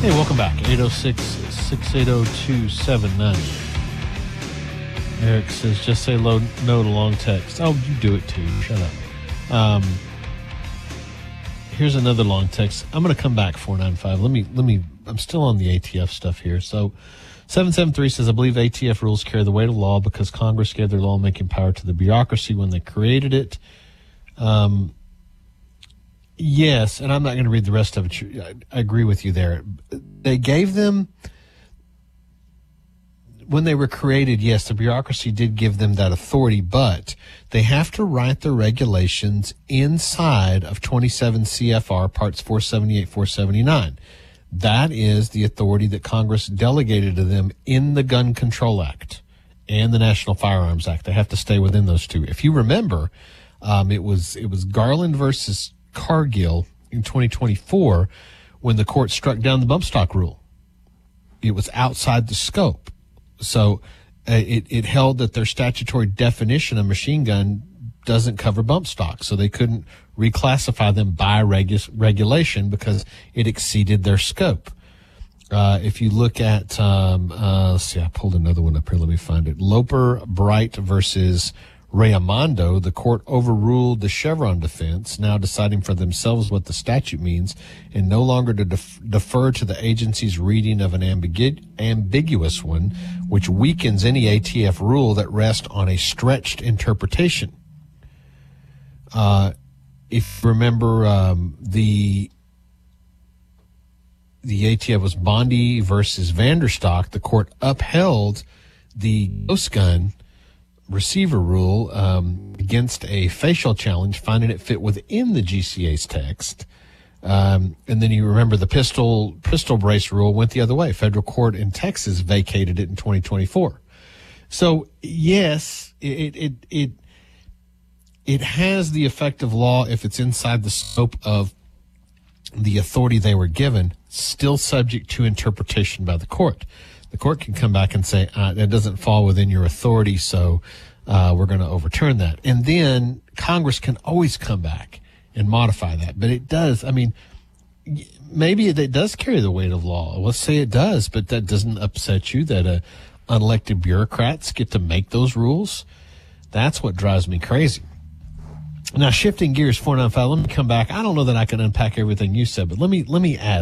Hey, welcome back. 806-680-279. Eric says, just say no to long text. Oh, you do it too. Shut up. Here's another long text. I'm going to come back, 495. Let me, I'm still on the ATF stuff here. So 773 says, I believe ATF rules carry the weight of law because Congress gave their lawmaking power to the bureaucracy when they created it. Yes, and I'm not going to read the rest of it. I agree with you there. They gave them, when they were created, yes, the bureaucracy did give them that authority, but they have to write the regulations inside of 27 CFR Parts 478, 479. That is the authority that Congress delegated to them in the Gun Control Act and the National Firearms Act. They have to stay within those two. If you remember, it was Garland versus Cargill in 2024 when the court struck down the bump stock rule. It was outside the scope. So it held that their statutory definition of machine gun doesn't cover bump stock. So they couldn't reclassify them by regulation because it exceeded their scope. If you look at, let's see, I pulled another one up here. Let me find it. Loper Bright versus Raimondo, the court overruled the Chevron defense, now deciding for themselves what the statute means and no longer to defer to the agency's reading of an ambiguous one, which weakens any ATF rule that rests on a stretched interpretation. If you remember, the ATF was Bondi versus Vanderstock. The court upheld the ghost gun receiver rule against a facial challenge, finding it fit within the GCA's text. And then you remember the pistol brace rule went the other way. Federal court in Texas vacated it in 2024. So yes, it has the effect of law if it's inside the scope of the authority they were given, still subject to interpretation by the court. The court can come back and say, that doesn't fall within your authority, so we're going to overturn that. And then Congress can always come back and modify that. But it does, I mean, maybe it does carry the weight of law. Let's say it does, but that doesn't upset you that unelected bureaucrats get to make those rules. That's what drives me crazy. Now, shifting gears, 495, let me come back. I don't know that I can unpack everything you said, but let me add.